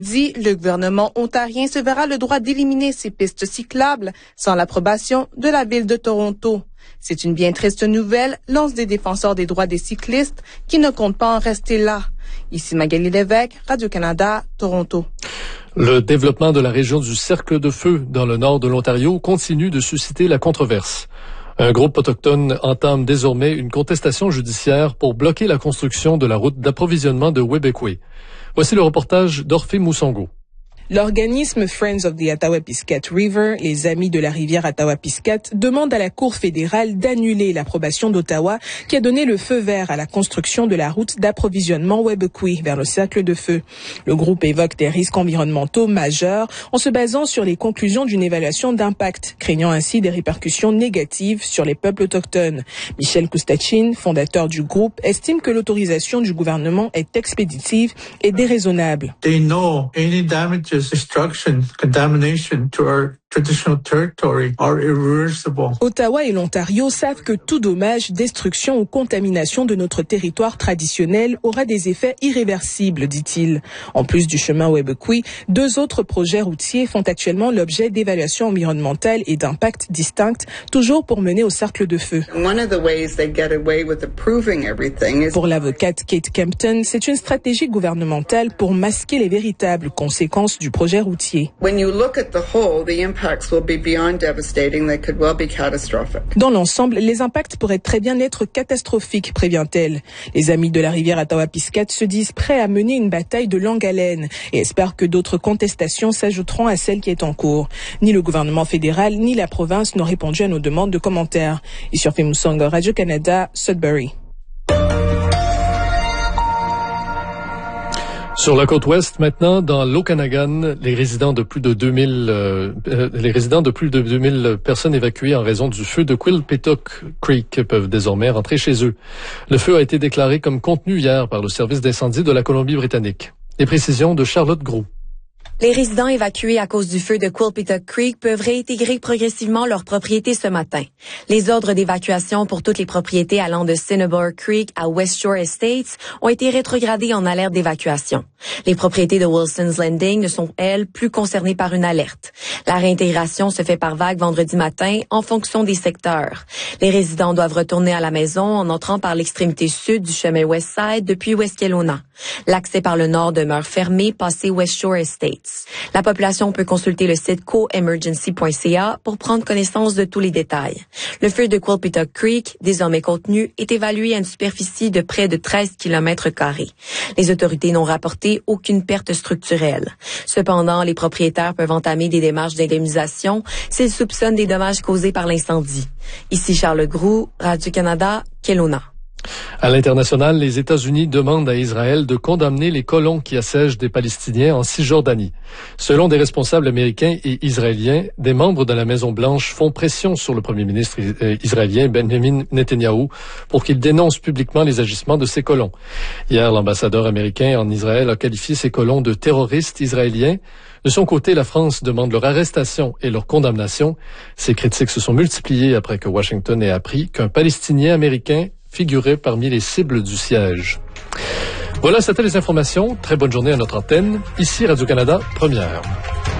Le gouvernement ontarien se verra le droit d'éliminer ces pistes cyclables sans l'approbation de la ville de Toronto. C'est une bien triste nouvelle, lancent des défenseurs des droits des cyclistes qui ne comptent pas en rester là. Ici Magali Lévesque, Radio-Canada, Toronto. Le développement de la région du Cercle de Feu dans le nord de l'Ontario continue de susciter la controverse. Un groupe autochtone entame désormais une contestation judiciaire pour bloquer la construction de la route d'approvisionnement de Wébékoué. Voici le reportage d'Orphée Moussongo. L'organisme Friends of the Attawapiskat River, les Amis de la rivière Attawapiskat, demande à la Cour fédérale d'annuler l'approbation d'Ottawa qui a donné le feu vert à la construction de la route d'approvisionnement Wébékoué vers le Cercle de Feu. Le groupe évoque des risques environnementaux majeurs en se basant sur les conclusions d'une évaluation d'impact, craignant ainsi des répercussions négatives sur les peuples autochtones. Michel Koustachin, fondateur du groupe, estime que l'autorisation du gouvernement est expéditive et déraisonnable. Destruction, contamination to our traditional territory are irreversible. Ottawa et l'Ontario savent que tout dommage, destruction ou contamination de notre territoire traditionnel aura des effets irréversibles, dit-il. En plus du chemin Wébékoué, 2 autres projets routiers font actuellement l'objet d'évaluations environnementales et d'impact distinctes, toujours pour mener au Cercle de Feu. Pour l'avocate Kate Kempton, c'est une stratégie gouvernementale pour masquer les véritables conséquences du projet routier. Dans l'ensemble, les impacts pourraient très bien être catastrophiques, prévient-elle. Les Amis de la rivière Attawapiskat se disent prêts à mener une bataille de longue haleine et espèrent que d'autres contestations s'ajouteront à celle qui est en cours. Ni le gouvernement fédéral ni la province n'ont répondu à nos demandes de commentaires. Et sur Moussongo, Radio-Canada, Sudbury. Sur la côte ouest, maintenant, dans l'Okanagan, les résidents de plus de 2000 personnes évacuées en raison du feu de Quilpetook Creek peuvent désormais rentrer chez eux. Le feu a été déclaré comme contenu hier par le service d'incendie de la Colombie-Britannique. Les précisions de Charlotte Gros. Les résidents évacués à cause du feu de Quilpetook Creek peuvent réintégrer progressivement leurs propriétés ce matin. Les ordres d'évacuation pour toutes les propriétés allant de Cinnabar Creek à West Shore Estates ont été rétrogradés en alerte d'évacuation. Les propriétés de Wilson's Landing ne sont, elles, plus concernées par une alerte. La réintégration se fait par vague vendredi matin en fonction des secteurs. Les résidents doivent retourner à la maison en entrant par l'extrémité sud du chemin Westside depuis West Kelowna. L'accès par le nord demeure fermé passé West Shore Estates. La population peut consulter le site coemergency.ca pour prendre connaissance de tous les détails. Le feu de Quilpetook Creek, désormais contenu, est évalué à une superficie de près de 13 km². Les autorités n'ont rapporté aucune perte structurelle. Cependant, les propriétaires peuvent entamer des démarches d'indemnisation s'ils soupçonnent des dommages causés par l'incendie. Ici Charles Groux, Radio-Canada, Kelowna. À l'international, les États-Unis demandent à Israël de condamner les colons qui assiègent des Palestiniens en Cisjordanie. Selon des responsables américains et israéliens, des membres de la Maison-Blanche font pression sur le premier ministre israélien Benjamin Netanyahou pour qu'il dénonce publiquement les agissements de ces colons. Hier, l'ambassadeur américain en Israël a qualifié ces colons de terroristes israéliens. De son côté, la France demande leur arrestation et leur condamnation. Ces critiques se sont multipliées après que Washington ait appris qu'un Palestinien américain figurait parmi les cibles du siège. Voilà, c'était les informations. Très bonne journée à notre antenne. Ici Radio-Canada, première.